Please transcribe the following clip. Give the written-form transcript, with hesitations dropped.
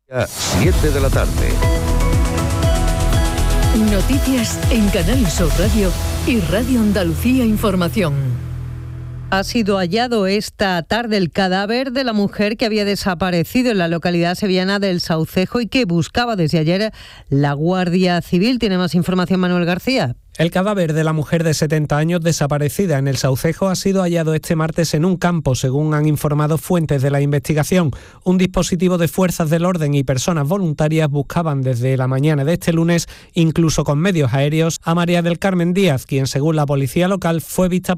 7 de la tarde. Noticias en Canal Sur Radio y Radio Andalucía Información. Ha sido hallado esta tarde el cadáver de la mujer que había desaparecido en la localidad sevillana del Saucejo y que buscaba desde ayer la Guardia Civil. Tiene más información Manuel García. El cadáver de la mujer de 70 años desaparecida en el Saucejo ha sido hallado este martes en un campo, según han informado fuentes de la investigación. Un dispositivo de fuerzas del orden y personas voluntarias buscaban desde la mañana de este lunes, incluso con medios aéreos, a María del Carmen Díaz, quien según la policía local fue vista por